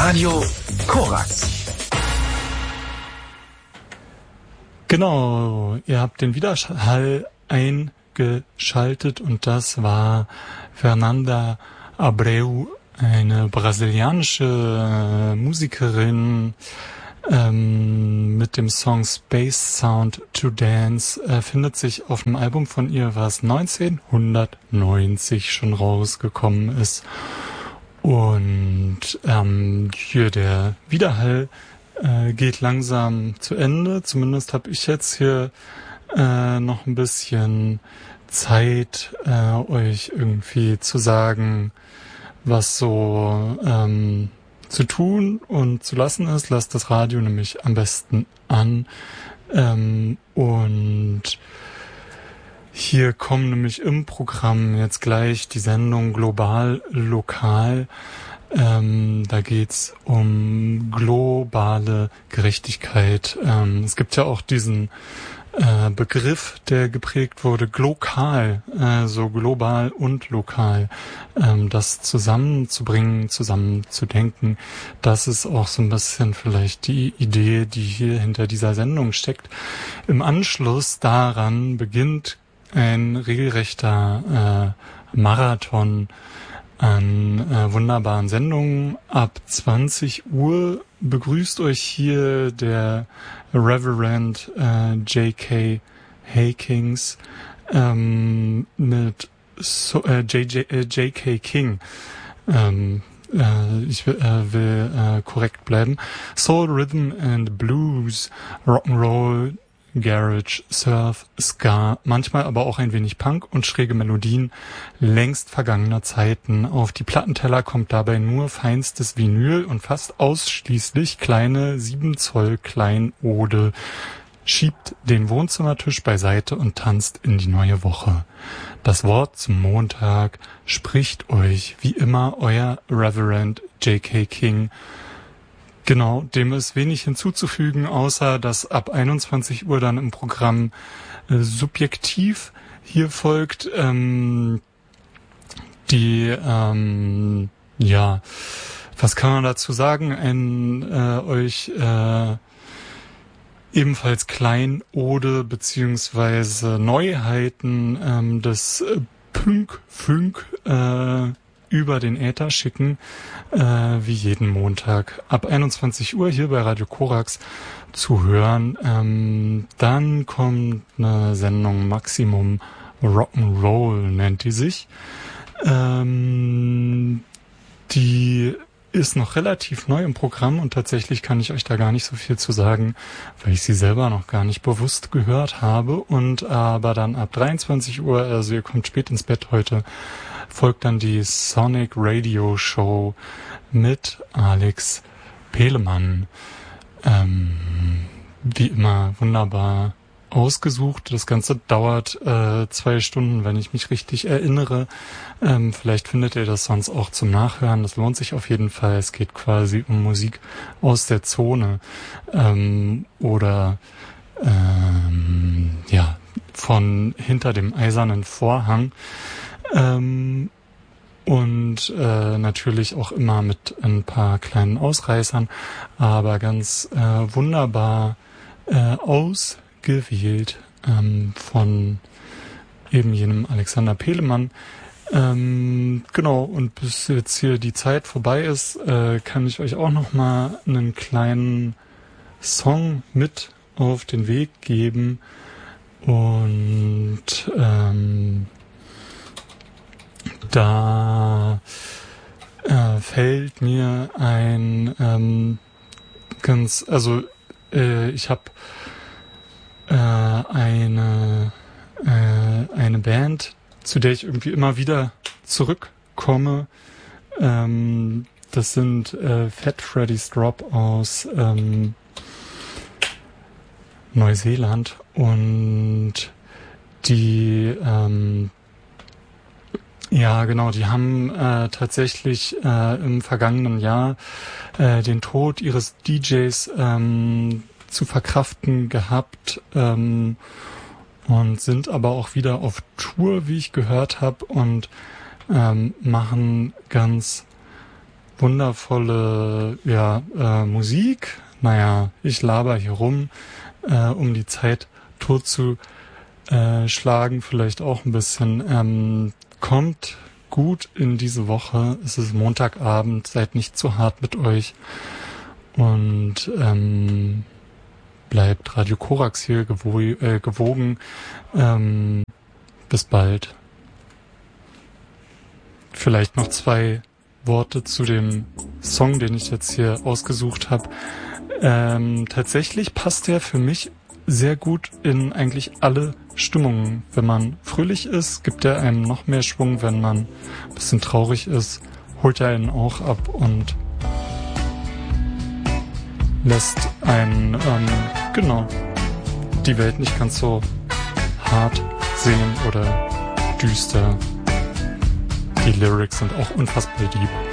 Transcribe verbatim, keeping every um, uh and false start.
Radio Korax. Genau, ihr habt den Widerhall eingeschaltet und das war Fernanda Abreu, eine brasilianische Musikerin, ähm, mit dem Song Space Sound to Dance, äh, findet sich auf einem Album von ihr, was neunzehnhundertneunzig schon rausgekommen ist. Und ähm, hier der Widerhall äh, geht langsam zu Ende. Zumindest habe ich jetzt hier äh, noch ein bisschen Zeit, äh, euch irgendwie zu sagen, was so ähm, zu tun und zu lassen ist. Lasst das Radio nämlich am besten an. Ähm, und hier kommen nämlich im Programm jetzt gleich die Sendung Global Lokal. Ähm, da geht's um globale Gerechtigkeit. Ähm, es gibt ja auch diesen äh, Begriff, der geprägt wurde, glokal, äh, so global und lokal. Ähm, das zusammenzubringen, zusammenzudenken, das ist auch so ein bisschen vielleicht die Idee, die hier hinter dieser Sendung steckt. Im Anschluss daran beginnt ein regelrechter äh, Marathon an äh, wunderbaren Sendungen. Ab zwanzig Uhr begrüßt euch hier der Reverend äh, J K Hakings ähm, mit so, äh, J J, äh, J K King. Ähm, äh, ich will, äh, will äh, korrekt bleiben. Soul, Rhythm and Blues, Rock'n'Roll, Garage, Surf, Ska, manchmal aber auch ein wenig Punk und schräge Melodien längst vergangener Zeiten. Auf die Plattenteller kommt dabei nur feinstes Vinyl und fast ausschließlich kleine sieben Zoll Kleinode. Schiebt den Wohnzimmertisch beiseite und tanzt in die neue Woche. Das Wort zum Montag spricht euch wie immer euer Reverend J K King. Genau, dem ist wenig hinzuzufügen, außer dass ab einundzwanzig Uhr dann im Programm äh, subjektiv hier folgt, ähm, die, ähm, ja, was kann man dazu sagen, ein äh, euch äh, ebenfalls Kleinode beziehungsweise Neuheiten ähm, des äh, Pünk Fünk äh, über den Äther schicken, äh, wie jeden Montag ab einundzwanzig Uhr hier bei Radio Korax zu hören. Ähm, dann kommt eine Sendung Maximum Rock'n'Roll, nennt die sich. Ähm, die ist noch relativ neu im Programm und tatsächlich kann ich euch da gar nicht so viel zu sagen, weil ich sie selber noch gar nicht bewusst gehört habe. Und aber dann ab dreiundzwanzig Uhr, also ihr kommt spät ins Bett heute, folgt dann die Sonic Radio Show mit Alex Pehlemann. Ähm, wie immer wunderbar ausgesucht. Das Ganze dauert äh, zwei Stunden, wenn ich mich richtig erinnere. Ähm, vielleicht findet ihr das sonst auch zum Nachhören. Das lohnt sich auf jeden Fall. Es geht quasi um Musik aus der Zone ähm, oder ähm, ja von hinter dem eisernen Vorhang. Ähm, und äh, natürlich auch immer mit ein paar kleinen Ausreißern, aber ganz äh, wunderbar äh, ausgewählt ähm, von eben jenem Alexander Pehlemann. Ähm, genau, und bis jetzt hier die Zeit vorbei ist, äh, kann ich euch auch noch mal einen kleinen Song mit auf den Weg geben und ähm, Da äh, fällt mir ein ähm, ganz, also äh, ich habe äh, eine äh, eine Band, zu der ich irgendwie immer wieder zurückkomme. Ähm, das sind äh, Fat Freddy's Drop aus ähm, Neuseeland und die ähm, Ja, genau. Die haben äh, tatsächlich äh, im vergangenen Jahr äh, den Tod ihres D Js ähm, zu verkraften gehabt ähm, und sind aber auch wieder auf Tour, wie ich gehört habe, und ähm, machen ganz wundervolle ja, äh, Musik. Naja, ich laber hier rum, äh, um die Zeit tot zu äh, schlagen, vielleicht auch ein bisschen. Ähm, kommt gut in diese Woche. Es ist Montagabend, seid nicht zu hart mit euch. Und ähm, bleibt Radio Korax hier gewo- äh, gewogen. Ähm, bis bald. Vielleicht noch zwei Worte zu dem Song, den ich jetzt hier ausgesucht habe. Ähm, tatsächlich passt der für mich sehr gut in eigentlich alle Stimmungen. Wenn man fröhlich ist, gibt er einem noch mehr Schwung. Wenn man ein bisschen traurig ist, holt er einen auch ab und lässt einen, ähm, genau, die Welt nicht ganz so hart sehen oder düster. Die Lyrics sind auch unfassbar deep.